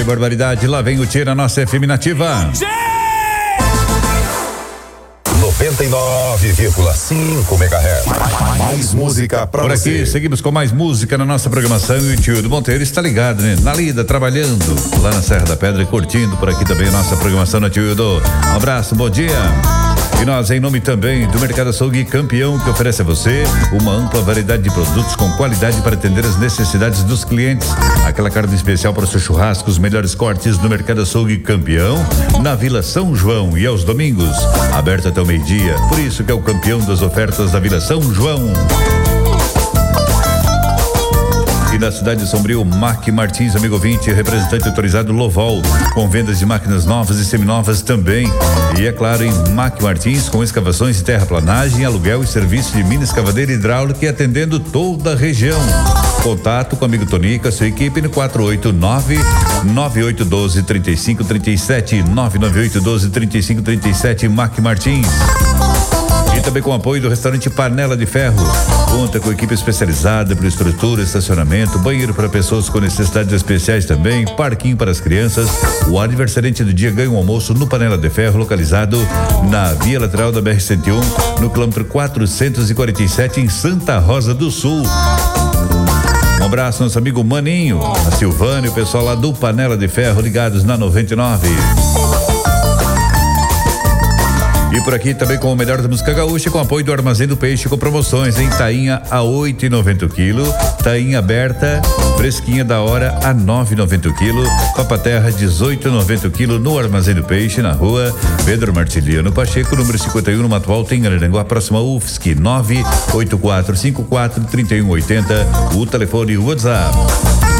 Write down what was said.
Que barbaridade, lá vem o Tchê na nossa FM Nativa. 99,5 MHz. Mais música pra por você. Aqui, seguimos com mais música na nossa programação e o tio do Monteiro está ligado, né? Na lida, trabalhando lá na Serra da Pedra e curtindo por aqui também a nossa programação na Tio do. Um abraço, bom dia. E nós, em nome também do Mercado Açougue Campeão, que oferece a você uma ampla variedade de produtos com qualidade para atender as necessidades dos clientes. Aquela carne especial para o seu churrasco, os melhores cortes do Mercado Açougue Campeão, na Vila São João e aos domingos, aberto até o meio-dia. Por isso que é o campeão das ofertas da Vila São João. E na cidade de Sombrio, Mac Martins, amigo ouvinte, representante autorizado Lovol, com vendas de máquinas novas e seminovas também. E é claro, em Mac Martins, com escavações e terraplanagem, aluguel e serviço de mini escavadeira hidráulica e atendendo toda a região. Contato com o amigo Tonica, sua equipe no 489-9812-3537, 99812-3537, Mac Martins. E também com o apoio do restaurante Panela de Ferro. Conta com equipe especializada por estrutura, estacionamento, banheiro para pessoas com necessidades especiais também, parquinho para as crianças. O aniversariante do dia ganha um almoço no Panela de Ferro, localizado na via lateral da BR-101, no quilômetro 447, em Santa Rosa do Sul. Um abraço, nosso amigo Maninho, a Silvana e o pessoal lá do Panela de Ferro, ligados na 99. E por aqui também com o melhor da música gaúcha, com apoio do Armazém do Peixe, com promoções em tainha a 8,90 o quilo, tainha aberta, fresquinha da hora a 9,90 o quilo, papaterra 18,90 o quilo no Armazém do Peixe, na rua Pedro Martiliano Pacheco, número 51, no Mato Alto, em Araranguá, próxima a UFSC, 98454-3180, o telefone e o WhatsApp.